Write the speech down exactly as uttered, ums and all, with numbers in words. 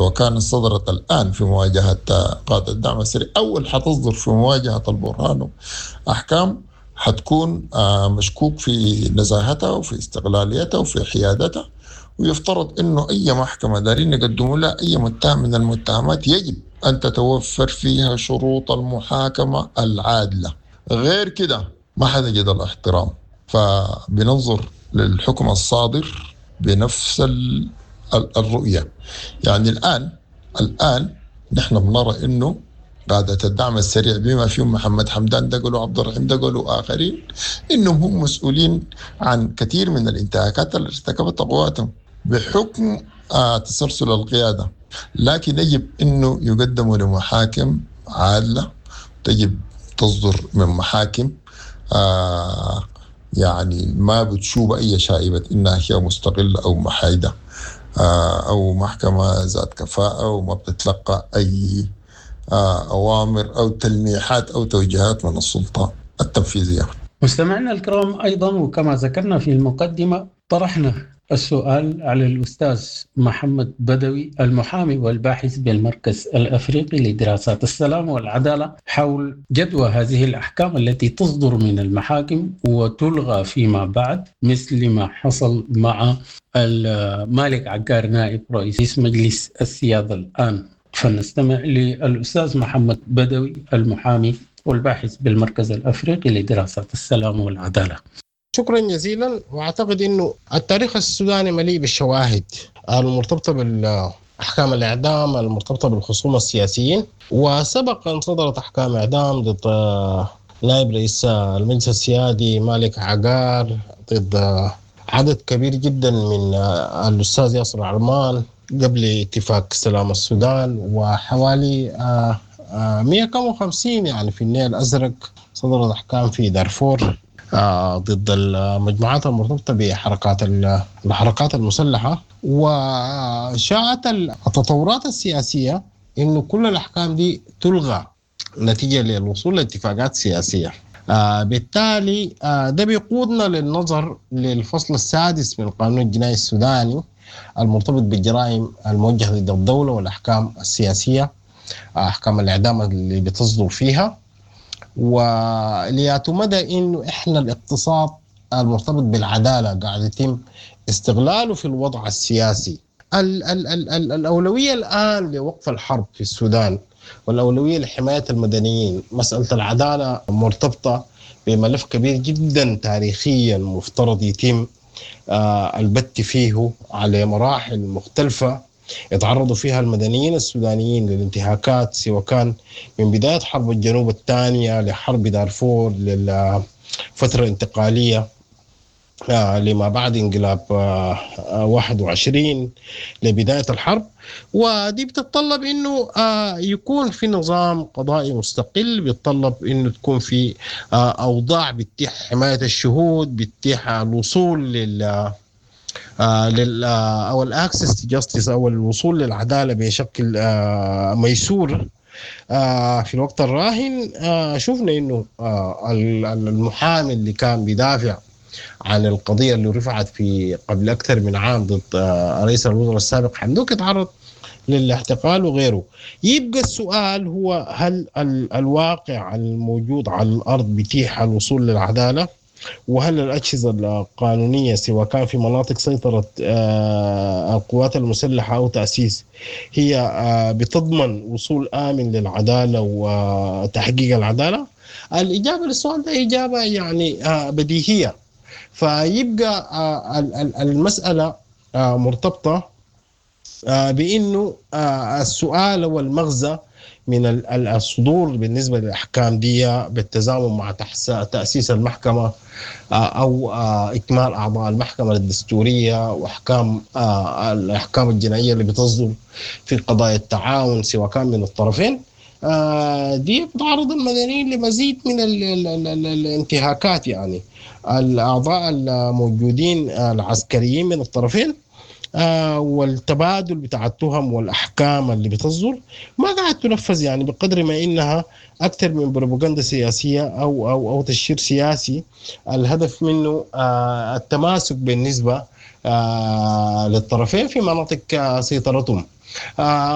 سواء كانت صدرت الآن في مواجهة قادة الدعم السريع أو اللي حتصدر في مواجهة البرهان، أحكام حتكون مشكوك في نزاهتها وفي استقلاليتها وفي حيادتها، ويفترض أنه أي محكمة دارين يقدموا لها أي متهم من المتهمات يجب أن تتوفر فيها شروط المحاكمة العادلة. غير كده ما حتجد الاحترام. فبننظر للحكم الصادر بنفس الرؤية. يعني الآن الآن نحن بنرى إنه قادة الدعم السريع بما فيهم محمد حمدان دقل وعبد الرحيم دقل وآخرين إنهم هم مسؤولين عن كثير من الانتهاكات اللي ارتكبتها قواتهم بحكم آه تسلسل القيادة، لكن يجب إنه يقدموا لمحاكم عادلة، تجب تصدر من محاكم آه يعني ما بتشوب أي شائبة إنها هي مستقلة أو محايدة آه أو محكمة ذات كفاءة وما بتتلقى أي آه أوامر أو تلميحات أو توجيهات من السلطة التنفيذية. مستمعينا الكرام، أيضا وكما ذكرنا في المقدمة طرحنا السؤال على الأستاذ محمد بدوي المحامي والباحث بالمركز الأفريقي لدراسات السلام والعدالة حول جدوى هذه الأحكام التي تصدر من المحاكم وتلغى فيما بعد، مثل ما حصل مع مالك عقار نائب رئيس مجلس السيادة الآن. فنستمع للأستاذ محمد بدوي المحامي والباحث بالمركز الأفريقي لدراسات السلام والعدالة. شكرا جزيلا. واعتقد انه التاريخ السوداني مليء بالشواهد المرتبطه بالاحكام الاعدام المرتبطه بالخصوم السياسيين، وسبق ان صدرت احكام اعدام ضد نائب رئيس المجلس السيادي مالك عقار، ضد عدد كبير جدا من الاستاذ ياسر عرمان قبل اتفاق سلام السودان، وحوالي مئة وخمسين يعني في النيل الازرق صدرت احكام في دارفور آه ضد المجموعات المرتبطة بحركات الحركات المسلحة. وشاءت التطورات السياسية إنه كل الأحكام دي تلغى نتيجة للوصول لاتفاقات سياسية. آه بالتالي آه ده بيقودنا للنظر للفصل السادس من القانون الجنائي السوداني المرتبط بالجرائم الموجهة ضد الدولة والأحكام السياسية، آه أحكام الإعدام اللي بتصدر فيها، ولياتوا مدى إنه إحنا الاقتصاد المرتبط بالعدالة قاعد يتم استغلاله في الوضع السياسي. ال ال ال ال الأولوية الآن لوقف الحرب في السودان والأولوية لحماية المدنيين. مسألة العدالة مرتبطة بملف كبير جدا تاريخيا مفترض يتم آه البت فيه على مراحل مختلفة يتعرضوا فيها المدنيين السودانيين للانتهاكات، سواء كان من بداية حرب الجنوب الثانية لحرب دارفور للفترة الانتقالية لما بعد انقلاب واحد وعشرين لبداية الحرب. ودي بتتطلب انه يكون في نظام قضائي مستقل، بيتطلب انه تكون في اوضاع بتتيح حماية الشهود، بتتيح الوصول لل آه لل آه او الاكسس تو جاستس او الوصول للعداله بشكل آه ميسور. آه في الوقت الراهن آه شفنا انه آه المحامي اللي كان بيدافع عن القضيه اللي رفعت في قبل اكثر من عام ضد آه رئيس الوزراء السابق حمدوك اتعرض للاعتقال وغيره. يبقى السؤال هو هل ال الواقع الموجود على الارض بيتيح الوصول للعداله؟ وهل الأجهزة القانونية سواء كان في مناطق سيطرة القوات المسلحة أو تأسيس هي بتضمن وصول آمن للعدالة وتحقيق العدالة؟ الإجابة للسؤال ده إجابة يعني بديهية. فيبقى المسألة مرتبطة بأنه السؤال والمغزى من الصدور بالنسبة للأحكام دي بالتزامن مع تأسيس المحكمة أو إكمال أعضاء المحكمة الدستورية وأحكام الأحكام الجنائية اللي بتصدر في قضايا التعاون سواء كان من الطرفين، دي بتعرض المدنيين لمزيد من الانتهاكات. يعني الأعضاء الموجودين العسكريين من الطرفين آه والتبادل بتاع التهم والأحكام اللي بتصدر ما قاعد تنفذ، يعني بقدر ما إنها أكثر من بروباغندا سياسية أو أو أو تشهير سياسي الهدف منه آه التماسك بالنسبة آه للطرفين في مناطق آه سيطرتهم. آه